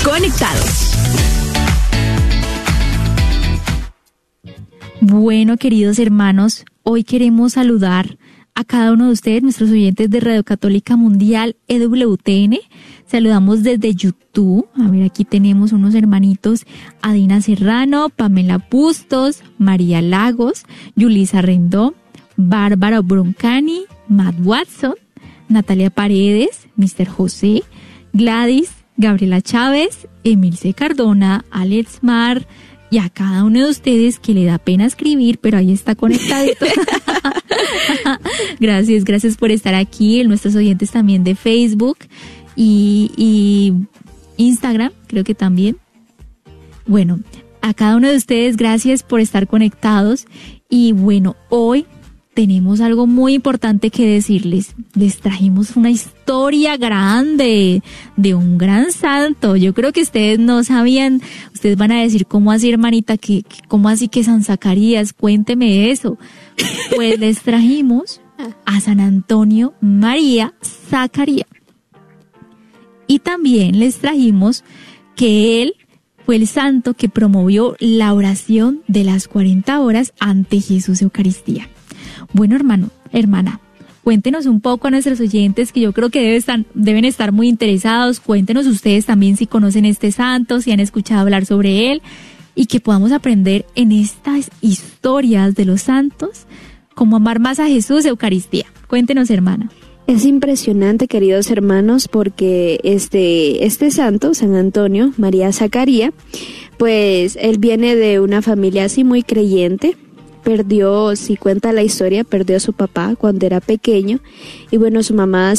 conectados. Bueno, queridos hermanos, hoy queremos saludar a cada uno de ustedes, nuestros oyentes de Radio Católica Mundial EWTN. Saludamos desde YouTube. A ver, aquí tenemos unos hermanitos: Adina Serrano, Pamela Bustos, María Lagos, Yulisa Rendón, Bárbara Broncani, Matt Watson, Natalia Paredes, Mr. José, Gladys, Gabriela Chávez, Emilce Cardona, Alex Mar, y a cada uno de ustedes que le da pena escribir, pero ahí está conectadito. Gracias por estar aquí. Nuestros oyentes también de Facebook y Instagram, creo que también. Bueno, a cada uno de ustedes, gracias por estar conectados. Y bueno, hoy tenemos algo muy importante que decirles. Les trajimos una historia grande de un gran santo. Yo creo que ustedes no sabían. Ustedes van a decir, ¿cómo así, hermanita? ¿Cómo así que San Zacarías? Cuénteme eso. Pues les trajimos a San Antonio María Zacarías. Y también les trajimos que él fue el santo que promovió la oración de las 40 horas ante Jesús Eucaristía. Bueno, hermana, cuéntenos un poco a nuestros oyentes, que yo creo que deben estar muy interesados. Cuéntenos ustedes también si conocen este santo, si han escuchado hablar sobre él, y que podamos aprender en estas historias de los santos cómo amar más a Jesús Eucaristía. Cuéntenos, hermana. Es impresionante, queridos hermanos, porque este santo, San Antonio María Zacarías, pues él viene de una familia así muy creyente. Perdió, si cuenta la historia, perdió a su papá cuando era pequeño, y bueno, su mamá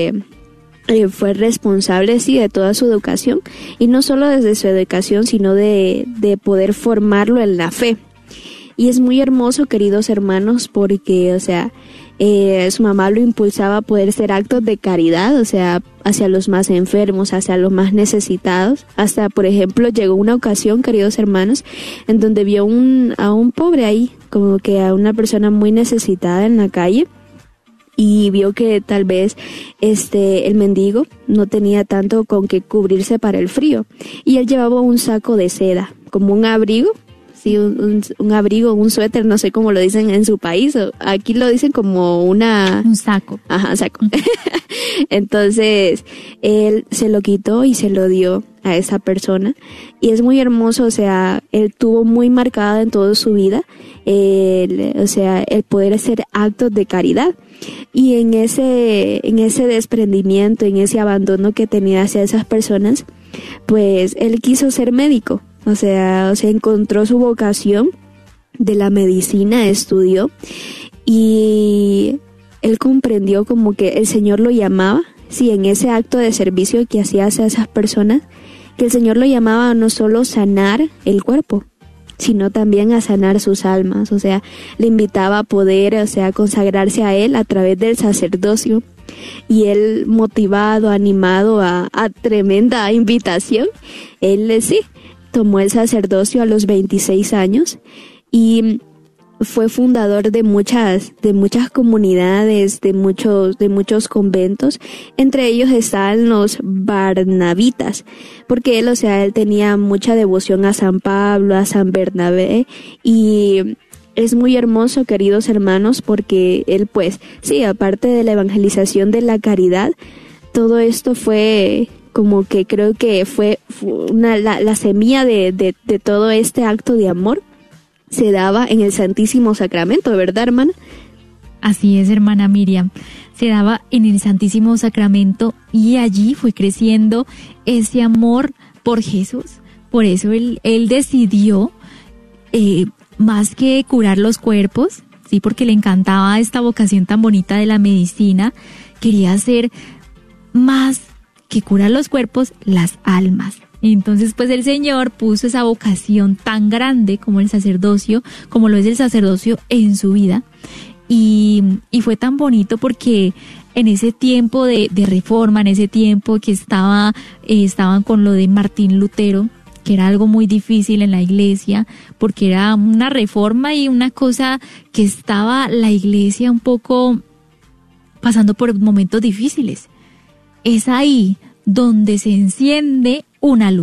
fue responsable, sí, de toda su educación, y no solo desde su educación, sino de poder formarlo en la fe. Y es muy hermoso, queridos hermanos, porque, su mamá lo impulsaba a poder hacer actos de caridad, hacia los más enfermos, hacia los más necesitados. Hasta, por ejemplo, llegó una ocasión, queridos hermanos, en donde vio a un pobre ahí, como que a una persona muy necesitada en la calle, y vio que tal vez el mendigo no tenía tanto con que cubrirse para el frío, y él llevaba un saco de seda, como un abrigo. Sí, un abrigo, un suéter, no sé cómo lo dicen en su país. Aquí lo dicen como un saco. Ajá, saco. Entonces, él se lo quitó y se lo dio a esa persona. Y es muy hermoso, él tuvo muy marcada en toda su vida, el poder hacer actos de caridad. Y en ese desprendimiento, en ese abandono que tenía hacia esas personas, pues él quiso ser médico. Encontró su vocación de la medicina, estudió, y él comprendió como que el Señor lo llamaba, sí, en ese acto de servicio que hacía hacia esas personas, que el Señor lo llamaba a no solo sanar el cuerpo, sino también a sanar sus almas. Le invitaba a poder, consagrarse a él a través del sacerdocio. Y él, motivado, animado a tremenda invitación, él sí tomó el sacerdocio a los 26 años y fue fundador de muchas comunidades, de muchos conventos. Entre ellos están los barnabitas, porque él tenía mucha devoción a San Pablo, a San Bernabé, y es muy hermoso, queridos hermanos, porque él, pues, sí, aparte de la evangelización de la caridad, todo esto fue como que creo que fue la semilla de todo este acto de amor se daba en el Santísimo Sacramento, ¿verdad, hermana? Así es, hermana Miriam. Se daba en el Santísimo Sacramento, y allí fue creciendo ese amor por Jesús. Por eso él decidió, más que curar los cuerpos, sí, porque le encantaba esta vocación tan bonita de la medicina, quería hacer más que curar los cuerpos, las almas. Entonces, pues el Señor puso esa vocación tan grande como el sacerdocio, como lo es el sacerdocio en su vida. Y fue tan bonito porque en ese tiempo de reforma, en ese tiempo que estaban con lo de Martín Lutero, que era algo muy difícil en la iglesia, porque era una reforma y una cosa que estaba la iglesia un poco pasando por momentos difíciles. Es ahí donde se enciende una luz.